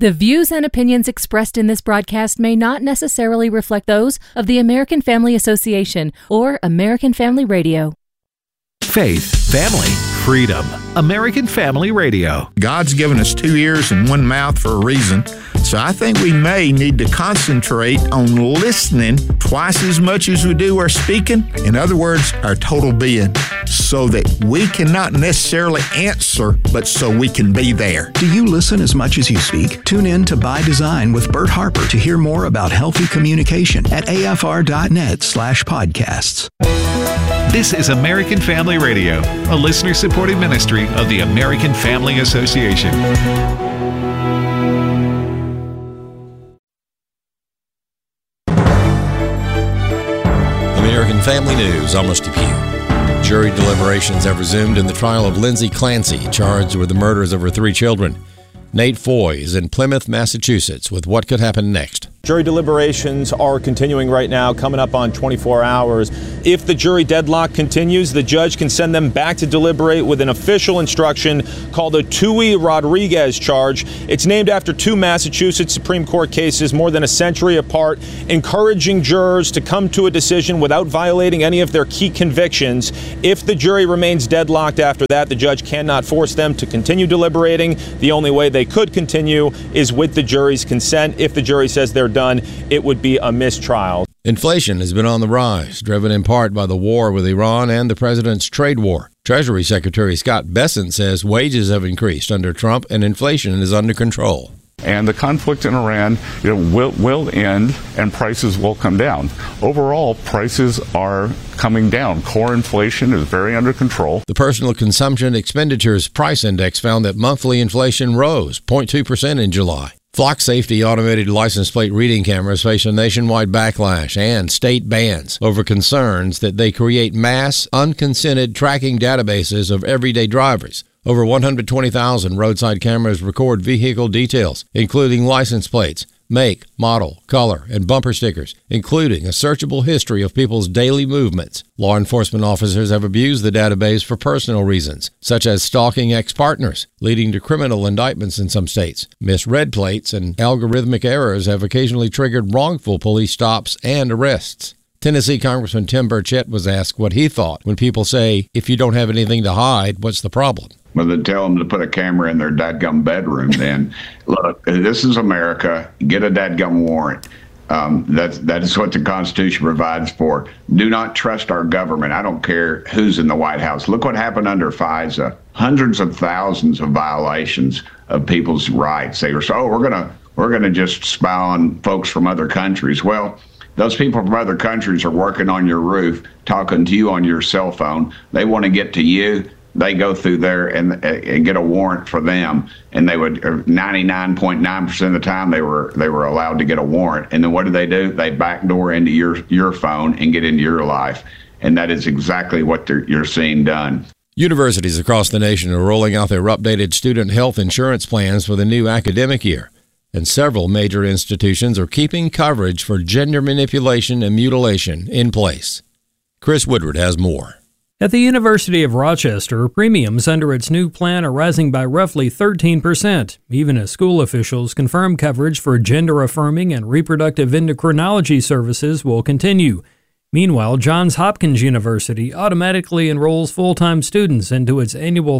The views and opinions expressed in this broadcast may not necessarily reflect those of the American Family Association or American Family Radio. Faith, family, freedom. American Family Radio. God's given us 2 ears and 1 mouth for a reason, so I think we may need to concentrate on listening twice as much as we do our speaking. In other words, our total being, so that we can not necessarily answer, but so we can be there. Do you listen as much as you speak? Tune in to By Design with Bert Harper to hear more about healthy communication at afr.net/podcasts. This is American Family Radio, a listener-supported ministry of the American Family Association. American Family News, I'm Rusty Pugh. Jury deliberations have resumed in the trial of Lindsay Clancy, charged with the murders of her 3 children. Nate Foy is in Plymouth, Massachusetts, with what could happen next. Jury deliberations are continuing right now, coming up on 24 hours. If the jury deadlock continues, the judge can send them back to deliberate with an official instruction called a Tui Rodriguez charge. It's named after 2 Massachusetts Supreme Court cases more than a century apart, encouraging jurors to come to a decision without violating any of their key convictions. If the jury remains deadlocked after that, the judge cannot force them to continue deliberating. The only way they could continue is with the jury's consent. If the jury says they're done, it would be a mistrial. Inflation has been on the rise, driven in part by the war with Iran and the president's trade war. Treasury Secretary Scott Bessent says wages have increased under Trump and inflation is under control. And the conflict in Iran will end and prices will come down. Overall, prices are coming down. Core inflation is very under control. The Personal Consumption Expenditures Price Index found that monthly inflation rose 0.2% in July. Flock Safety automated license plate reading cameras face a nationwide backlash and state bans over concerns that they create mass, unconsented tracking databases of everyday drivers. Over 120,000 roadside cameras record vehicle details, including license plates, make, model, color, and bumper stickers, including a searchable history of people's daily movements. Law enforcement officers have abused the database for personal reasons, such as stalking ex-partners, leading to criminal indictments in some states. Misread plates and algorithmic errors have occasionally triggered wrongful police stops and arrests. Tennessee Congressman Tim Burchett was asked what he thought when people say, if you don't have anything to hide, what's the problem? Well, then tell them to put a camera in their dadgum bedroom. Then, look, this is America. Get a dadgum warrant. That is what the Constitution provides for. Do not trust our government. I don't care who's in the White House. Look what happened under FISA. Hundreds of thousands of violations of people's rights. They were so, we're gonna just spy on folks from other countries. Well, those people from other countries are working on your roof, talking to you on your cell phone. They want to get to you. They go through there and get a warrant for them, and they would 99.9% of the time they were allowed to get a warrant. And then what do? They backdoor into your phone and get into your life, and that is exactly what you're seeing done. Universities across the nation are rolling out their updated student health insurance plans for the new academic year, and several major institutions are keeping coverage for gender manipulation and mutilation in place. Chris Woodward has more. At the University of Rochester, premiums under its new plan are rising by roughly 13%, even as school officials confirm coverage for gender-affirming and reproductive endocrinology services will continue. Meanwhile, Johns Hopkins University automatically enrolls full-time students into its annual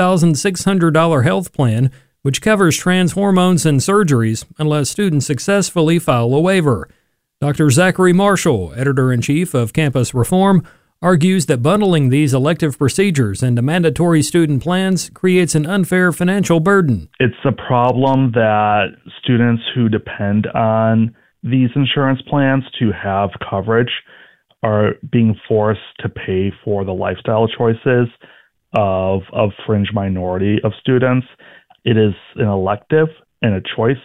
$3,600 health plan, which covers trans hormones and surgeries unless students successfully file a waiver. Dr. Zachary Marshall, editor-in-chief of Campus Reform, argues that bundling these elective procedures into mandatory student plans creates an unfair financial burden. It's a problem that students who depend on these insurance plans to have coverage are being forced to pay for the lifestyle choices of fringe minority of students. It is an elective and a choice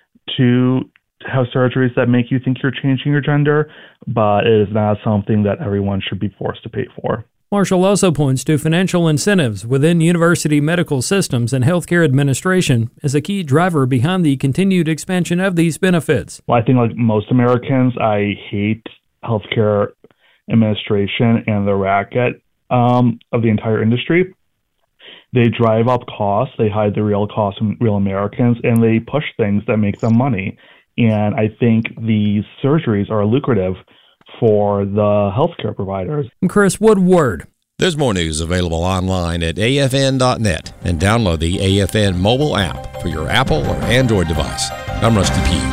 to have surgeries that make you think you're changing your gender, but it is not something that everyone should be forced to pay for. Marshall also points to financial incentives within university medical systems and healthcare administration as a key driver behind the continued expansion of these benefits. Well, I think like most Americans, I hate healthcare administration and the racket of the entire industry. They drive up costs, they hide the real costs from real Americans, and they push things that make them money. And I think these surgeries are lucrative for the healthcare providers. I'm Chris Woodward. There's more news available online at afn.net and download the AFN mobile app for your Apple or Android device. I'm Rusty Pugh.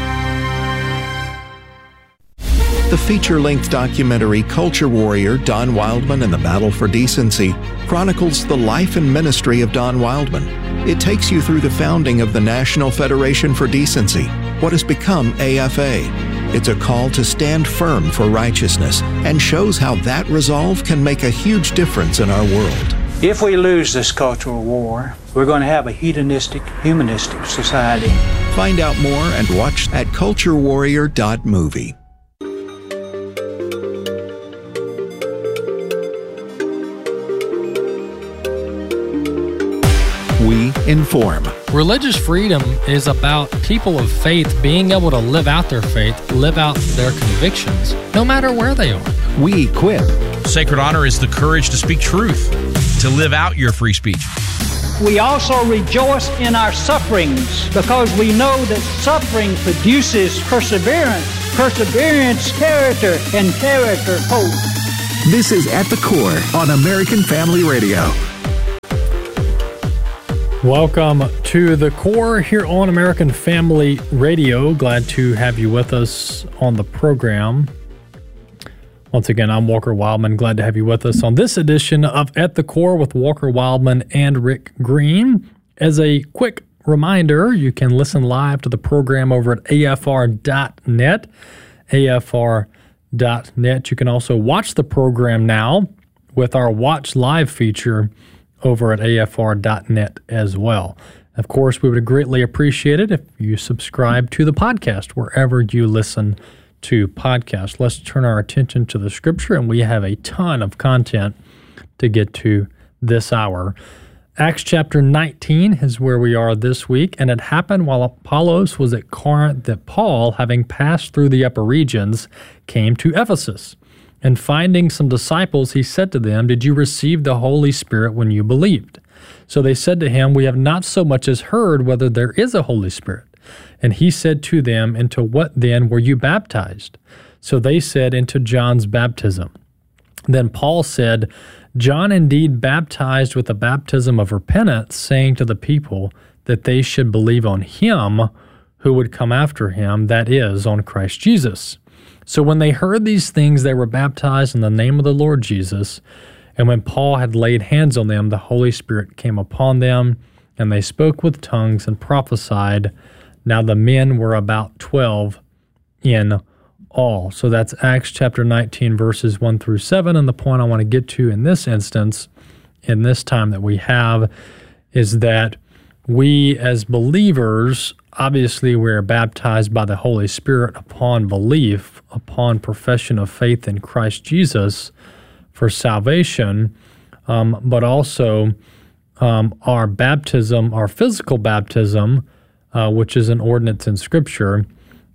The feature-length documentary Culture Warrior, Don Wildman and the Battle for Decency chronicles the life and ministry of Don Wildman. It takes you through the founding of the National Federation for Decency, what has become AFA. It's a call to stand firm for righteousness and shows how that resolve can make a huge difference in our world. If we lose this cultural war, we're going to have a hedonistic, humanistic society. Find out more and watch at culturewarrior.movie. We inform. Religious freedom is about people of faith being able to live out their faith, live out their convictions, no matter where they are. We equip. Sacred honor is the courage to speak truth, to live out your free speech. We also rejoice in our sufferings because we know that suffering produces perseverance, perseverance, character, and character, hope. This is At the Core on American Family Radio. Welcome to The Core here on American Family Radio. Glad to have you with us on the program. Once again, I'm Walker Wildman. Glad to have you with us on this edition of At the Core with Walker Wildman and Rick Green. As a quick reminder, you can listen live to the program over at afr.net. afr.net. You can also watch the program now with our Watch Live feature over at afr.net as well. Of course, we would greatly appreciate it if you subscribe to the podcast wherever you listen to podcasts. Let's turn our attention to the scripture, and we have a ton of content to get to this hour. Acts chapter 19 is where we are this week, and it happened while Apollos was at Corinth that Paul, having passed through the upper regions, came to Ephesus. And finding some disciples, he said to them, "Did you receive the Holy Spirit when you believed?" So they said to him, "We have not so much as heard whether there is a Holy Spirit." And he said to them, "Into what then were you baptized?" So they said, "Into John's baptism." Then Paul said, "John indeed baptized with the baptism of repentance, saying to the people that they should believe on him who would come after him, that is, on Christ Jesus." So when they heard these things, they were baptized in the name of the Lord Jesus. And when Paul had laid hands on them, the Holy Spirit came upon them, and they spoke with tongues and prophesied. Now the men were about 12 in all. So that's Acts chapter 19, verses 1 through 7. And the point I want to get to in this instance, in this time that we have, is that we as believers, obviously we're baptized by the Holy Spirit upon belief, upon profession of faith in Christ Jesus for salvation, but also our baptism, our physical baptism, which is an ordinance in Scripture,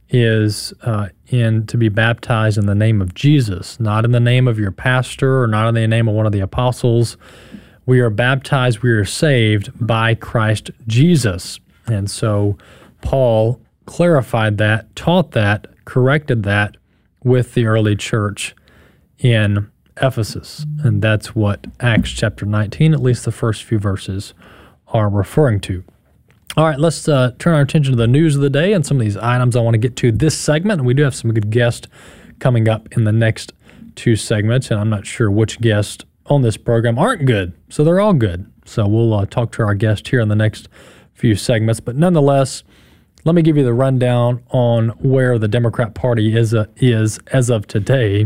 is to be baptized in the name of Jesus, not in the name of your pastor or not in the name of one of the apostles. We are baptized, we are saved by Christ Jesus. And so Paul clarified that, taught that, corrected that with the early church in Ephesus. And that's what Acts chapter 19, at least the first few verses, are referring to. All right, let's turn our attention to the news of the day and some of these items I want to get to this segment. And we do have some good guests coming up in the next two segments, and I'm not sure which guests on this program aren't good, so they're all good. So we'll talk to our guest here in the next few segments. But nonetheless, let me give you the rundown on where the Democrat Party is as of today.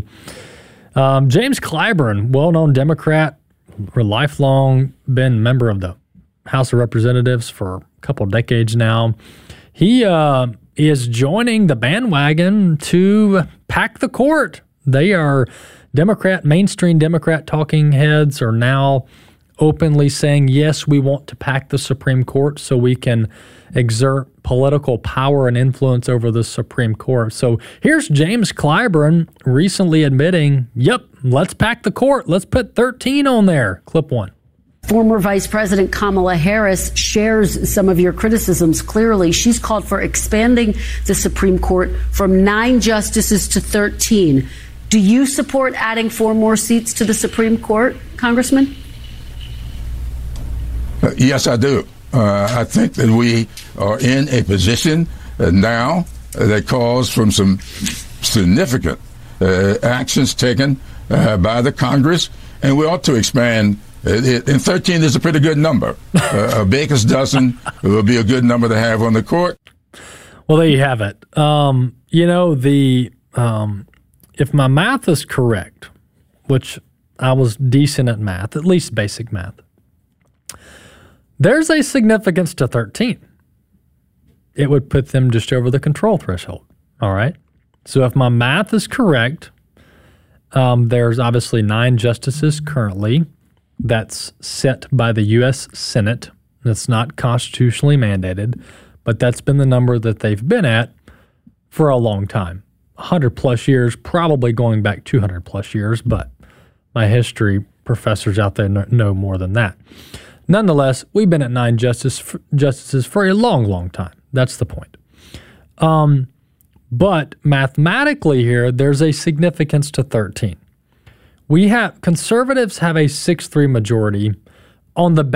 James Clyburn, well-known Democrat, for lifelong been member of the House of Representatives for a couple decades now. He is joining the bandwagon to pack the court. They are mainstream Democrat talking heads are now openly saying, yes, we want to pack the Supreme Court so we can exert political power and influence over the Supreme Court. So here's James Clyburn recently admitting, yep, let's pack the court. Let's put 13 on there. Clip one. Former Vice President Kamala Harris shares some of your criticisms clearly. She's called for expanding the Supreme Court from 9 justices to 13. Do you support adding 4 more seats to the Supreme Court, Congressman? Yes, I do. I think that we are in a position now that calls from some significant actions taken by the Congress, and we ought to expand. And 13 is a pretty good number. A baker's dozen will be a good number to have on the court. Well, there you have it. If my math is correct, which I was decent at math, at least basic math, there's a significance to 13. It would put them just over the control threshold. All right. So if my math is correct, there's obviously 9 justices currently. That's set by the U.S. Senate. That's not constitutionally mandated, but that's been the number that they've been at for a long time. 100-plus years, probably going back 200-plus years, but my history professors out there know more than that. Nonetheless, we've been at 9 justices for a long, long time. That's the point. But mathematically here, there's a significance to 13. Conservatives have a 6-3 majority on the